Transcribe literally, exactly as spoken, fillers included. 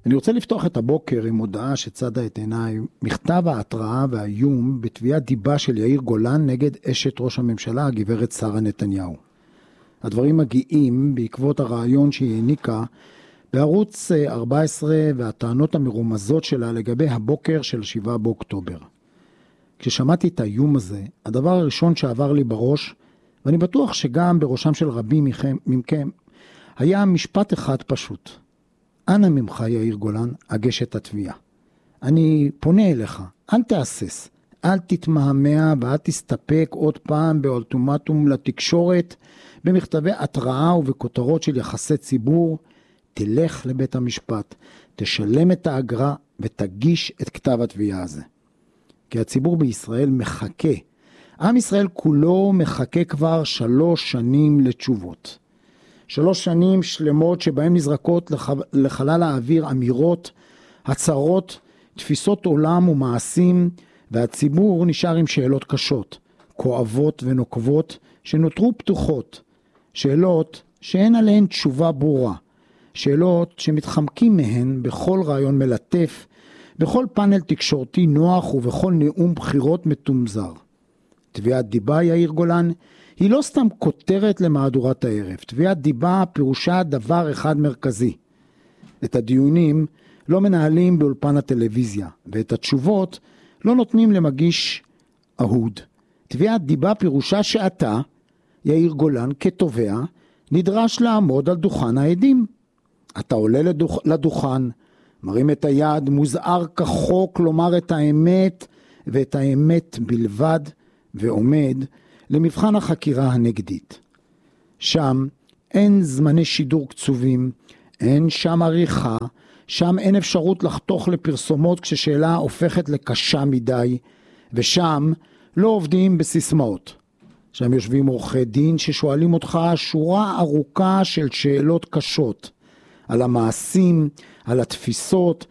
אני רוצה לפתוח את הבוקר עם הודעה שצדה את עיניי, מכתב ההתראה והאיום בתביעת דיבה של יאיר גולן נגד אשת ראש הממשלה, הגברת שרה נתניהו. הדברים מגיעים בעקבות הרעיון שהיא העניקה בערוץ ארבע עשרה והטענות המרומזות שלה לגבי הבוקר של שבעה באוקטובר. כששמעתי את האיום הזה, הדבר הראשון שעבר לי בראש, ואני בטוח שגם בראשם של רבים מכם, מכם, היה משפט אחד פשוט. אנא ממך יאיר גולן, הגש את התביעה. אני פונה אליך, אל תאסס, אל תתמהמה ואל תסתפק עוד פעם באולטימטום לתקשורת, במכתבי התראה ובכותרות של יחסי ציבור. תלך לבית המשפט, תשלם את האגרה ותגיש את כתב התביעה הזה. כי הציבור בישראל מחכה, עם ישראל כולו מחכה כבר שלוש שנים לתשובות. שלוש שנים שלמות שבהן נזרקות לח... לחלל האוויר אמירות, הצהרות, תפיסות עולם ומעשים, והציבור נשאר עם שאלות קשות, כואבות ונוקבות, שנותרו פתוחות. שאלות שאין עליהן תשובה ברורה. שאלות שמתחמקים מהן בכל רעיון מלטף, בכל פאנל תקשורתי נוח ובכל נאום בחירות מתומזר. תביעת דיבה יאיר גולן היא לא סתם כותרת למהדורת הערב. תביעת דיבה פירושה דבר אחד מרכזי. את הדיונים לא מנהלים באולפן הטלוויזיה, ואת התשובות לא נותנים למגיש אהוד. תביעת דיבה פירושה שאתה, יאיר גולן, כתובע, נדרש לעמוד על דוכן העדים. אתה עולה לדוכ... לדוכן, מרים את היד, מוזער כחוק לומר את האמת, ואת האמת בלבד, ועומד למבחן החקירה הנגדית. שם אין זמני שידור קצובים, אין שם עריכה, שם אין אפשרות לחתוך לפרסומות כששאלה הופכת לקשה מדי, ושם לא עובדים בסיסמאות. שם יושבים עורכי דין ששואלים אותך שורה ארוכה של שאלות קשות, על המעשים, על התפיסות,